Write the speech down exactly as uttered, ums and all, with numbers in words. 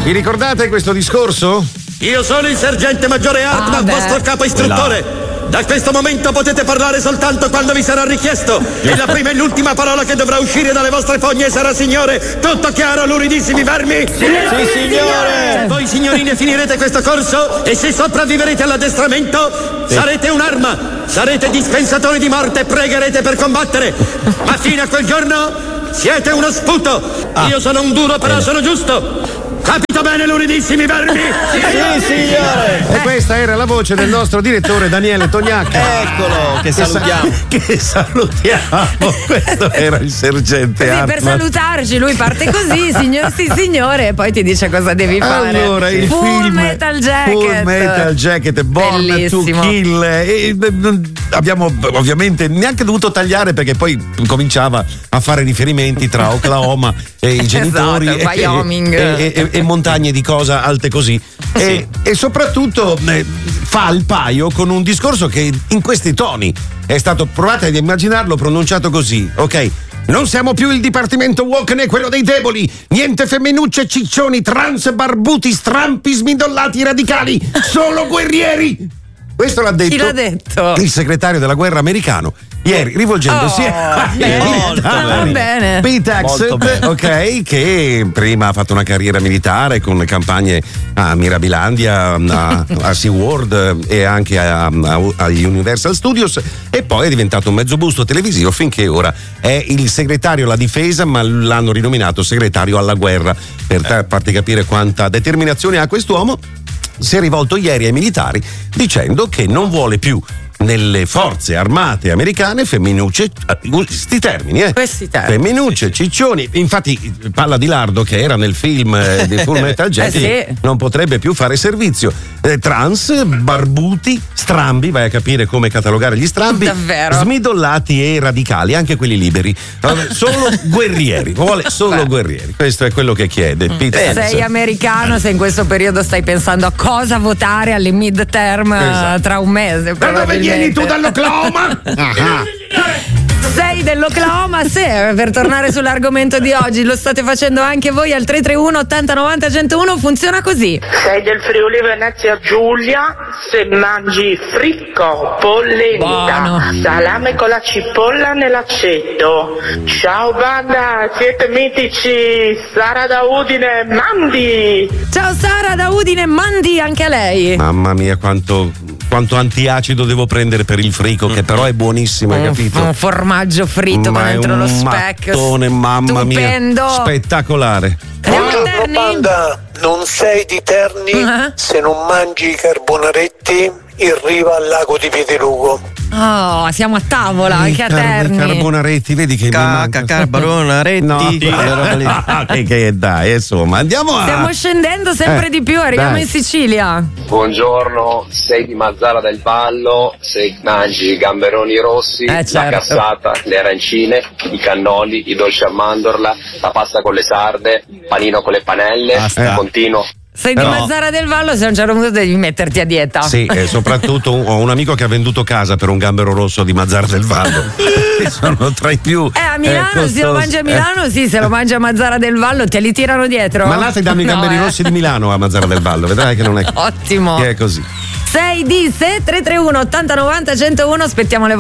Vi ricordate questo discorso? Io sono il sergente maggiore Hartman, Ah, vostro capo istruttore. Da questo momento potete parlare soltanto quando vi sarà richiesto. E la prima e l'ultima parola che dovrà uscire dalle vostre fogne sarà signore. Tutto chiaro, luridissimi vermi? Sì, sì, signore. Voi signorine finirete questo corso e se sopravviverete all'addestramento sì. sarete un'arma. Sarete dispensatori di morte e pregherete per combattere. Ma fino a quel giorno siete uno sputo. Ah. Io sono un duro però eh. sono giusto. Capito bene, luridissimi vermi? Sì, signore! E questa era la voce del nostro direttore Daniele Tognacca. Eccolo, che salutiamo. Che salutiamo. Questo era il sergente sì, Hartman. Per salutarci, lui parte così, signor sì signore, e poi ti dice cosa devi fare. Allora, il Full film Metal Jacket. Full Metal Jacket, Born Bellissimo. to Kill. E abbiamo ovviamente neanche dovuto tagliare perché poi cominciava a fare riferimenti tra Oklahoma e i genitori. Esatto, e, Wyoming. E, e, e montagne di cosa alte così. Sì. E, e soprattutto eh, fa il paio con un discorso che in questi toni è stato, provate ad immaginarlo pronunciato così, ok? Non siamo più il dipartimento woke né quello dei deboli. Niente femminucce, ciccioni, trans, barbuti, strampi, smidollati, radicali. Solo guerrieri. Questo l'ha detto, Chi l'ha detto? il segretario della guerra americano ieri, rivolgendosi oh, ai militari. Bene. Pete Hegseth, ok, che prima ha fatto una carriera militare con campagne a Mirabilandia, a, a SeaWorld e anche a, a, a Universal Studios, e poi è diventato un mezzo busto televisivo finché ora è il segretario alla difesa, ma l'hanno rinominato segretario alla guerra, per farti capire quanta determinazione ha quest'uomo. Si è rivolto ieri ai militari dicendo che non vuole più nelle forze armate americane femminucce, questi termini, eh? Questi termini. Femminucce, ciccioni. Infatti, Palla di Lardo, che era nel film eh, di Full Metal Jacket, eh sì. non potrebbe più fare servizio. Eh, trans, barbuti, strambi, vai a capire come catalogare gli strambi. Davvero? Smidollati e radicali, anche quelli liberi. Solo guerrieri, vuole solo Beh. guerrieri. Questo è quello che chiede. Mm. Pete Sei Hegseth. americano, se in questo periodo stai pensando a cosa votare alle midterm esatto. tra un mese. Da dove vieni tu, dall'Oklahoma? Sei dell'Oklahoma, se per tornare sull'argomento di oggi lo state facendo anche voi al tre tre uno ottanta novanta centouno, funziona così. Sei del Friuli Venezia Giulia, se mangi fricco, polenta, Buono. salame con la cipolla nell'aceto. Ciao banda, siete mitici. Sara da Udine, mandi. Ciao Sara da Udine, mandi anche a lei. Mamma mia, quanto, quanto antiacido devo prendere per il frico, che però è buonissimo, hai capito? Un formaggio fritto Ma dentro è lo un specchio. mattone, mamma Stupendo. mia, spettacolare. Buongiorno banda, non sei di Terni uh-huh. se non mangi i carbonaretti in riva al lago di Piedelugo. Oh, siamo a tavola anche a Terni. Carbonaretti, vedi che Cacca, carbonaretti. No, che, che dai, insomma, andiamo a. Stiamo scendendo sempre eh, di più, arriviamo dai. in Sicilia. Buongiorno, sei di Mazzara del Vallo, se mangi i gamberoni rossi, eh, certo. la cassata, le arancine, i cannoli, i dolci a mandorla, la pasta con le sarde, panino con le panelle, Basta. continuo. Sei di Però... Mazzara del Vallo, se a un certo punto devi metterti a dieta. Sì, e soprattutto un, ho un amico che ha venduto casa per un gambero rosso di Mazzara del Vallo. Che sono tra i più. Eh, a Milano, eh, se lo mangi a Milano, eh. sì, se lo mangi a Mazzara del Vallo, te li tirano dietro. Ma là ti danno i gamberi no, eh. rossi di Milano a Mazzara del Vallo, vedrai che non è. Ottimo. Che è così. sei di se tre tre uno ottanta novanta centouno, aspettiamo le